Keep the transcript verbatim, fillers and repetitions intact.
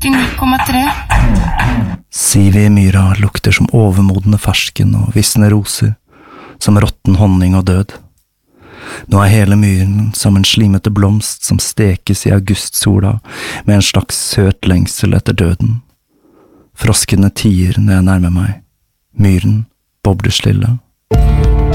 nittini komma tre. Sivi i myra lukter som overmodne fersken og visne roser, som råtten honning og død. Nå er hele myren som en slimete blomst som stekes i augustsola med en slags søt lengsel etter døden. Froskene tier når jeg nærmer meg. Myren bobler stille.